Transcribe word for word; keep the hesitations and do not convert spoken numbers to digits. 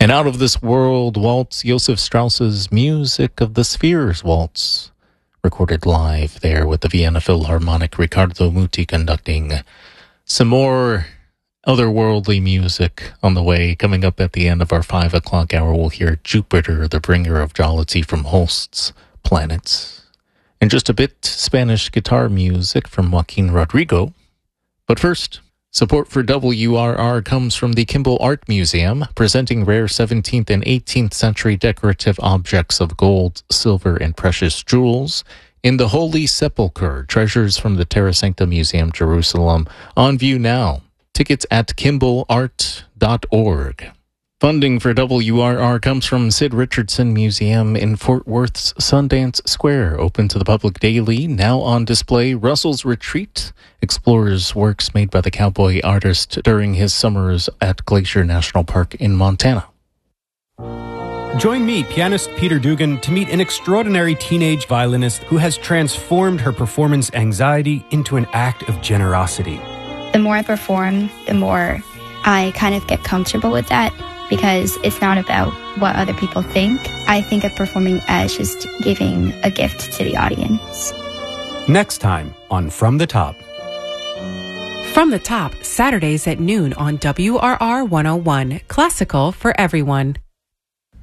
An out-of-this-world waltz, Josef Strauss's Music of the Spheres waltz, recorded live there with the Vienna Philharmonic, Riccardo Muti conducting. Some more otherworldly music on the way. Coming up at the end of our five o'clock hour, we'll hear Jupiter, the bringer of jollity from Holst's Planets. In just a bit, Spanish guitar music from Joaquin Rodrigo. But first, support for W R R comes from the Kimball Art Museum, presenting rare seventeenth and eighteenth century decorative objects of gold, silver, and precious jewels in the Holy Sepulchre, treasures from the Terra Sancta Museum, Jerusalem, on view now. Tickets at kimball art dot org. Funding for W R R comes from Sid Richardson Museum in Fort Worth's Sundance Square, open to the public daily. Now on display, Russell's Retreat explores works made by the cowboy artist during his summers at Glacier National Park in Montana. Join me, pianist Peter Dugan, to meet an extraordinary teenage violinist who has transformed her performance anxiety into an act of generosity. The more I perform, the more I kind of get comfortable with that, because it's not about what other people think. I think of performing as just giving a gift to the audience. Next time on From the Top. From the Top, Saturdays at noon on W R R one oh one, classical for everyone.